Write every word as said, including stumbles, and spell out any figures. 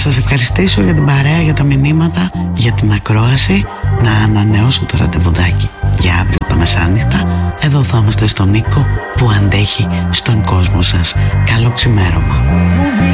σας ευχαριστήσω για την παρέα, για τα μηνύματα, για την ακρόαση. Να ανανεώσω το ραντεβουδάκι για αύριο τα μεσάνυχτα. Εδώ θα είμαστε στον Νίκο που αντέχει στον κόσμο σας. Καλό ξημέρωμα.